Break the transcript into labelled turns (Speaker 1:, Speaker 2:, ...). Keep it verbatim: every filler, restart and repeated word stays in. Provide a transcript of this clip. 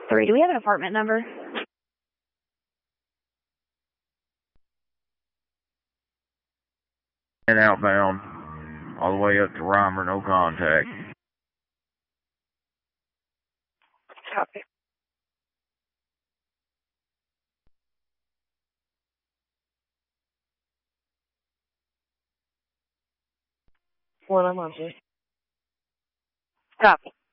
Speaker 1: Three, do we have an apartment number?
Speaker 2: And outbound, all the way up to Reimer, no contact.
Speaker 1: Copy. One, I'm on, please. Copy.